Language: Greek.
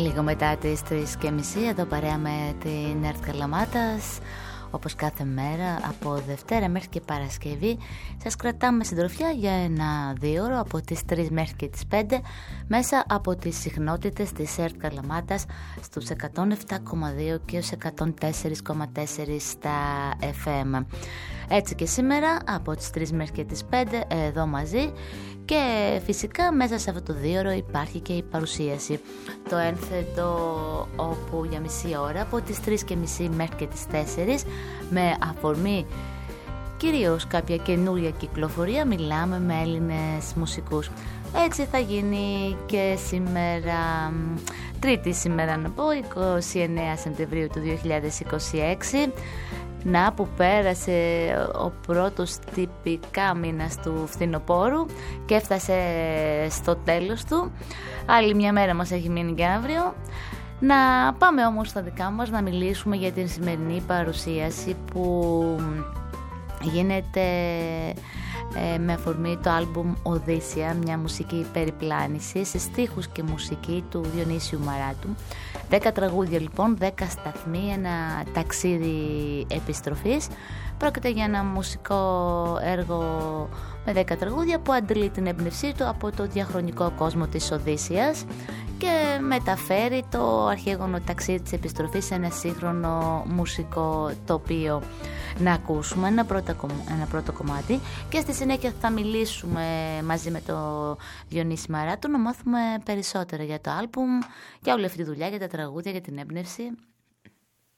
Λίγο μετά τις 3:30 εδώ παρέα με την ΕΡΤ Καλαμάτας. Όπως κάθε μέρα από Δευτέρα μέχρι και Παρασκευή σας κρατάμε συντροφιά για ένα 2ωρο από τις 3 μέχρι και τις 5 μέσα από τις συχνότητες της ΕΡΤ Καλαμάτας στους 107,2 και στους 104,4 στα FM. Έτσι και σήμερα από τις 3 μέχρι και τις 5 εδώ μαζί. Και φυσικά μέσα σε αυτό το 2ωρο υπάρχει και η παρουσίαση. Το ένθετο όπου για μισή ώρα από τις 3:30 μέχρι και τις 4 με αφορμή κυρίως κάποια καινούρια κυκλοφορία μιλάμε με Έλληνες μουσικούς. Έτσι θα γίνει και σήμερα, Τρίτη σήμερα να πω, 29 Σεπτεμβρίου του 2026. Να που πέρασε ο πρώτος τυπικά μήνας του φθινοπόρου και έφτασε στο τέλος του. Άλλη μια μέρα μας έχει μείνει και αύριο. Να πάμε όμως στα δικά μας να μιλήσουμε για την σημερινή παρουσίαση που γίνεται με αφορμή το άλμπουμ Οδύσσια, μια μουσική περιπλάνηση σε στίχους και μουσική του Διονύσιου Μαράτου. 10 τραγούδια λοιπόν, 10 σταθμοί, ένα ταξίδι επιστροφής. Πρόκειται για ένα μουσικό έργο με 10 τραγούδια που αντλεί την έμπνευσή του από το διαχρονικό κόσμο της Οδύσσιας και μεταφέρει το αρχαίγωνο ταξίδι της επιστροφής σε ένα σύγχρονο μουσικό τοπίο. Να ακούσουμε ένα πρώτο κομμάτι και στη συνέχεια θα μιλήσουμε μαζί με το Διονύση Μαράτου να μάθουμε περισσότερα για το άλμπουμ, για όλη αυτή τη δουλειά, για τα τραγούδια, για την έμπνευση.